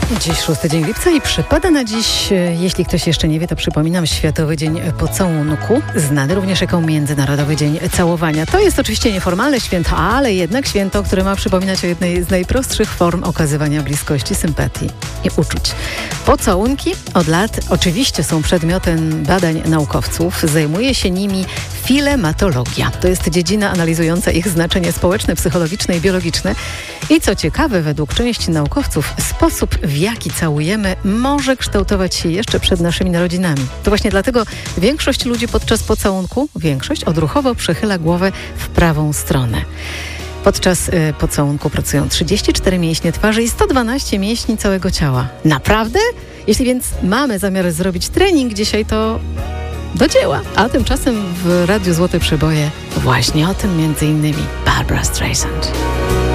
Dziś 6 dzień lipca i przypada na dziś, jeśli ktoś jeszcze nie wie, to przypominam, Światowy Dzień Pocałunku, znany również jako Międzynarodowy Dzień Całowania. To jest oczywiście nieformalne święto, ale jednak święto, które ma przypominać o jednej z najprostszych form okazywania bliskości, sympatii i uczuć. Pocałunki od lat oczywiście są przedmiotem badań naukowców. Zajmuje się nimi filematologia. To jest dziedzina analizująca ich znaczenie społeczne, psychologiczne i biologiczne. I co ciekawe, według części naukowców, sposób, w jaki całujemy, może kształtować się jeszcze przed naszymi narodzinami. To właśnie dlatego większość ludzi podczas pocałunku, odruchowo przechyla głowę w prawą stronę. Podczas pocałunku pracują 34 mięśnie twarzy i 112 mięśni całego ciała. Naprawdę? Jeśli więc mamy zamiar zrobić trening dzisiaj, to do dzieła. A tymczasem w Radiu Złote Przeboje właśnie o tym m.in. Barbra Streisand.